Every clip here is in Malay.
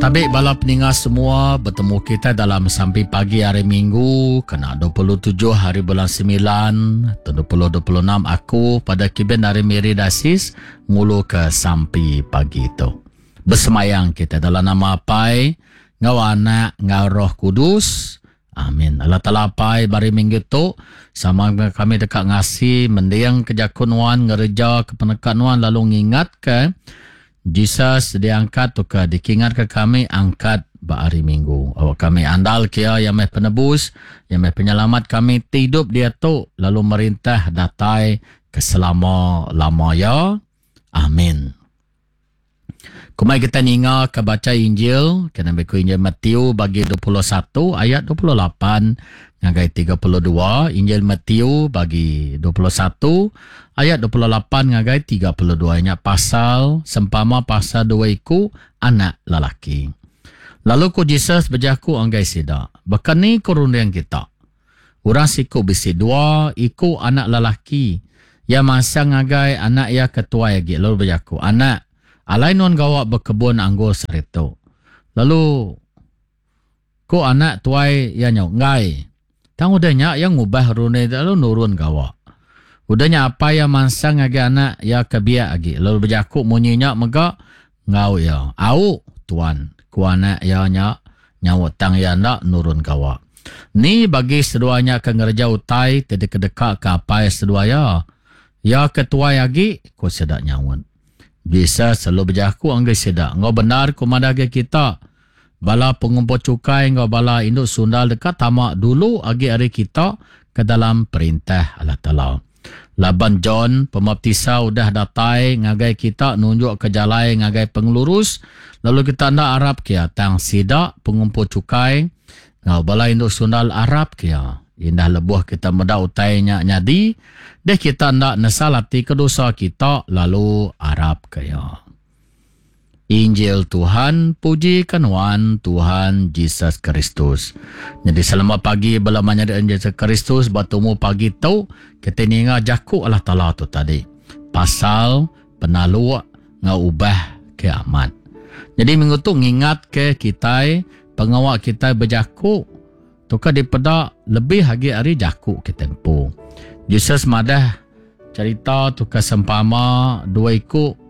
Tabik bala peningat semua, bertemu kita dalam sampai pagi hari Minggu, kena 27 hari bulan 9, 2026 aku pada Kiben dari Miri Dasis, mulu ke sampai pagi itu. Bersemayang kita dalam nama Pai, ngau anak, ngau roh kudus. Amin. Allah Ta'ala Pai bari minggu tu, sama kami dekat ngasih, mendiang kejakuan, ngereja kepenekanuan, lalu ngingat ke Jesus diangkat tu ke dikingat ke kami angkat hari Minggu. Awak kami andal kia yang meh penebus, yang meh penyelamat kami hidup dia tu lalu merintah datai ke selama-lama ya. Amin. Kumai kita ninga ke baca Injil, kena beku Injil Matius bagi 21 ayat 28 ngagai 32, Injil Matius bagi 21 ayat 28 ngagai 32 nya pasal sempama pasal dua iku anak lelaki. Lalu ku Jesus berjaku anggai sida. Bekani kurundian kita. Urang siku bisi dua iku anak lelaki. Ya masa ngagai anak ya ketua lagi. Lalu berjaku anak alai non gawak berkebun anggur serito. Lalu ku anak tuai ya nyok ngai. Tang udahnya yang ngubah rune lalu nurun gawak. Udahnya apa yang mansang agi anak ya kebiak lagi. Lalu berjakuk munyinya mega ngau ya. Au tuan ku anak ya nyawut tang ya nak nurun gawak. Ni bagi seduanya ke ngerja utai tadi kedekak ke apa ya sedua ya. Ya ketua lagi ku sedak nyawut. Bisa selalu berjakuk anggai sedak. Ngau benar ku madage kita. Bala pengumpul cukai ngau bala induk sundal dekat tamak dulu agi hari kita ke dalam perintah Allah Ta'ala. Laban John pembaptisa udah datai ngagai kita nunjuk ke jalai ngagai pengelurus. Lalu kita ndak Arab kia tang sidak pengumpul cukai ngau bala induk sundal Arab kia. Indah lebuh kita medak utainya nyadi. Deh kita ndak nesalati kedosa kita lalu Arab kia. Injil Tuhan, pujikan wan Tuhan Yesus Kristus. Jadi selama pagi belamanya di Yesus Kristus, bertemu pagi tu, kita ninga jaku Allah Ta'ala tu tadi. Pasal penalu ngubah kiamat. Jadi minggu tu ngingat ke kita, pengawak kita berjaku, tu ke daripada lebih lagi hari jaku kita tempuh. Yesus madah cerita tu ke sempama dua ikut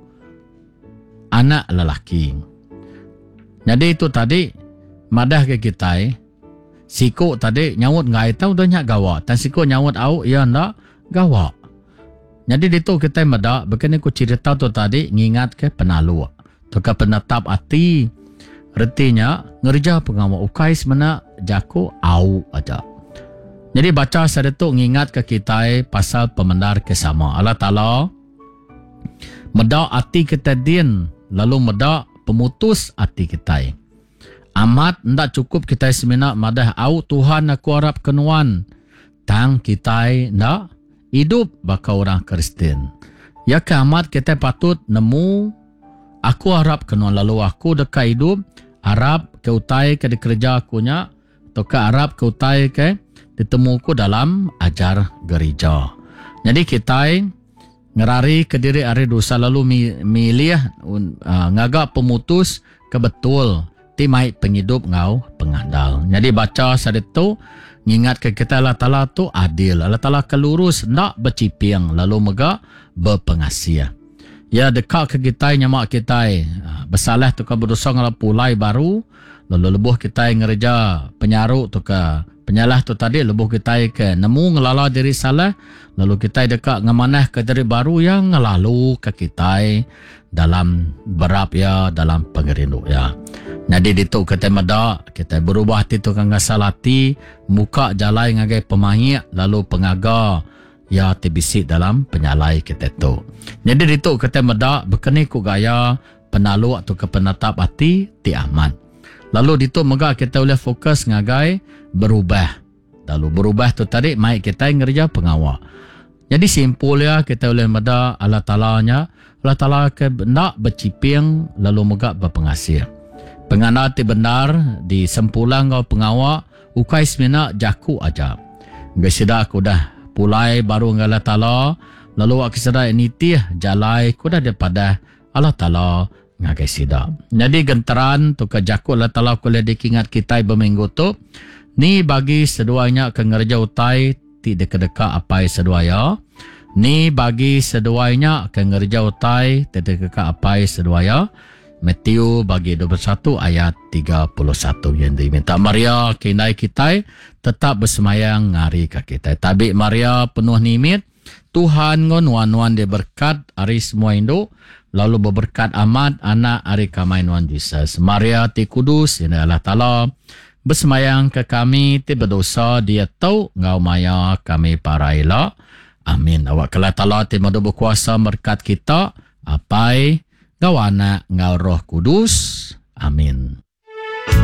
anak lelaki. Jadi itu tadi madah ke kita siku tadi nyawut ngai tahu dah nyak gawak. Tan siku nyawut au ya ndak gawak. Jadi itu kita madah begini ku cerita tu tadi ngingat ke penalu. Tu ke penetap hati. Retinya ngerja pengawal ukai semena jaku au aja. Jadi baca sada tu ngingat ke kita pasal pemendar kesama. Allah Ta'ala medak hati kita din lalu medak pemutus hati kita. Amat ndak cukup kita semena madah au Tuhan aku harap kenuan. Tang kita ndak hidup baka orang Kristen. Ya ke amat kita patut nemu aku harap kenuan lalu aku dekat hidup harap ke utai ke dikerja akunya atau ke harap ke utai ke ditemuku dalam ajar gereja. Jadi kita ngerari ke diri hari dosa lalu milih ngagak pemutus kebetul timai penghidup ngau pengandal. Jadi baca sadetu ngingat ke kita Allah Ta'ala tu adil. Allah Ta'ala kelurus ndak bercipiang lalu mega berpengasih. Ya dekat ke kita nyamak kita bersalah tu ke berdosa ngala pulai baru lalu lebuh kita ngereja penyaru tu ke penyalah tu tadi lebuh kita ke nemu ngelala diri salah lalu kita dekat ngamanah ke diri baru yang ngelalu ke kita dalam berap ya dalam pengerindu ya. Jadi itu kita meda kita berubah hati tu kan ngasalati muka jalai ngagai pemahia lalu pengaga ya tibisi dalam penyalai kita tu. Jadi itu kita meda berkeni ku gaya penalu atau ke penatap hati ti aman. Lalu itu mega kita boleh fokus ngagai berubah. Lalu berubah tu tadi mai kita ngerja pengawal. Jadi simpul ya kita boleh meda Allah Ta'ala-nya. Allah Ta'ala ke nak berciping lalu mega berpengasih. Pengana ti benar di sempulang kau pengawal ukai semena jaku aja. Gesida aku dah pulai baru Allah Ta'ala lalu aku sedar ini tih jalai ku dah daripada Allah Ta'ala ngagai sida. Jadi genteran tu kejakut lah talau kuliah dikingat kita berminggu tu. Ni bagi seduanya ke ngerja utai ti deka-deka apai seduaya. Ni bagi seduanya ke ngerja utai ti deka apai seduaya. Matthew bagi 21 ayat 31 yang diminta Maria kinai kita tetap bersemayang ngari ke kita. Tabi Maria penuh nimit Tuhan ngon wan-wan dia berkat hari semua Indo lalu berberkat amat anak hari kamain wan Jesus. Maria ti kudus ini Allah Ta'ala bersemayang ke kami ti berdosa dia tahu ngau maya kami para ila. Amin. Awak Allah Ta'ala ti madu berkuasa berkat kita apai ngau anak ngau roh kudus. Amin.